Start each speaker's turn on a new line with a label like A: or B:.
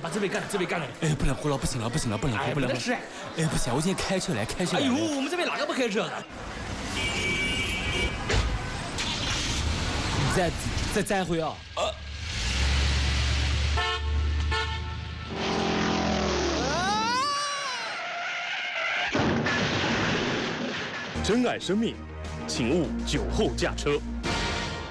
A: 啊，准备赶了，准备赶了。
B: 哎，不能胡了，不行了，不行了，不能胡，不能胡。哎，不行，我今天开车来，开车来。
A: 哎呦，我们这边哪个不开车？再会啊！
C: 珍爱生命，请勿酒后驾车。